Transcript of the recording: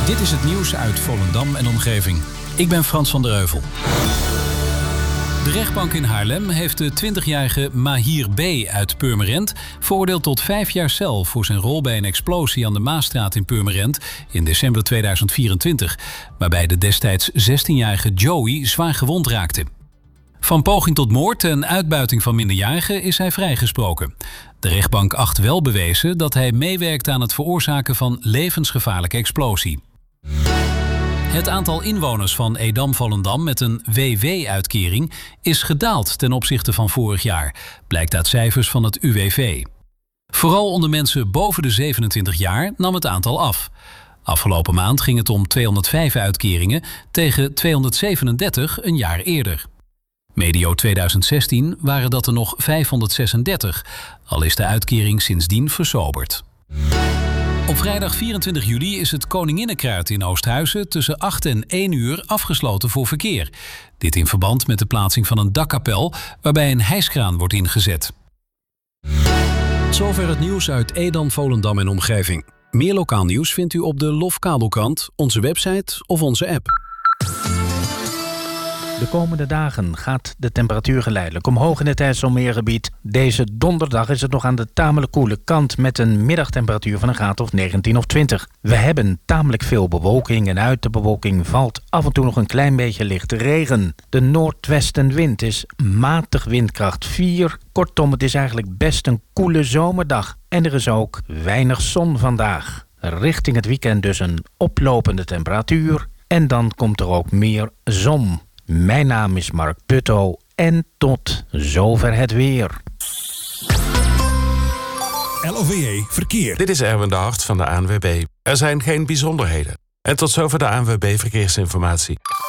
Dit is het nieuws uit Volendam en omgeving. Ik ben Frans van der Heuvel. De rechtbank in Haarlem heeft de 20-jarige Mahir B. uit Purmerend veroordeeld tot 5 jaar cel voor zijn rol bij een explosie aan de Maasstraat in Purmerend in december 2024, waarbij de destijds 16-jarige Joey zwaar gewond raakte. Van poging tot moord en uitbuiting van minderjarigen is hij vrijgesproken. De rechtbank acht wel bewezen dat hij meewerkte aan het veroorzaken van levensgevaarlijke explosie. Het aantal inwoners van Edam-Volendam met een WW-uitkering is gedaald ten opzichte van vorig jaar, blijkt uit cijfers van het UWV. Vooral onder mensen boven de 27 jaar nam het aantal af. Afgelopen maand ging het om 205 uitkeringen tegen 237 een jaar eerder. Medio 2016 waren dat er nog 536, al is de uitkering sindsdien versoberd. Op vrijdag 24 juli is het Koninginnenkruid in Oosthuizen tussen 8 en 1 uur afgesloten voor verkeer. Dit in verband met de plaatsing van een dakkapel waarbij een hijskraan wordt ingezet. Zover het nieuws uit Edam, Volendam en omgeving. Meer lokaal nieuws vindt u op de Lofkabelkrant, onze website of onze app. De komende dagen gaat de temperatuur geleidelijk omhoog in het IJsselmeergebied. Deze donderdag is het nog aan de tamelijk koele kant met een middagtemperatuur van een graad of 19 of 20. We hebben tamelijk veel bewolking en uit de bewolking valt af en toe nog een klein beetje lichte regen. De noordwestenwind is matig windkracht 4. Kortom, het is eigenlijk best een koele zomerdag. En er is ook weinig zon vandaag. Richting het weekend dus een oplopende temperatuur. En dan komt er ook meer zon. Mijn naam is Mark Putto en tot zover het weer. LOVE Verkeer. Dit is Erwin de Hart van de ANWB. Er zijn geen bijzonderheden. En tot zover de ANWB Verkeersinformatie.